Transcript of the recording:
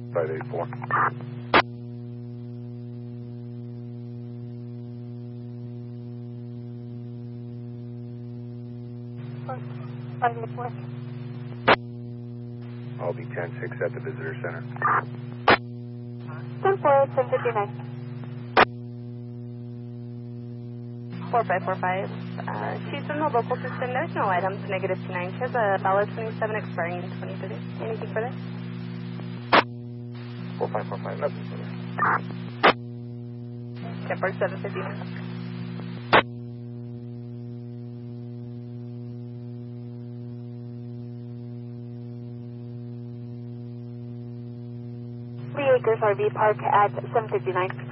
584. I'll be 10-6 at the visitor center. 10-4, 4545. She's in the local system. There's no items negative to 9. She has a valid 27 expiring in 2030. Anything further? 4545, nothing further. 759. Lee Acres RV Park at 759.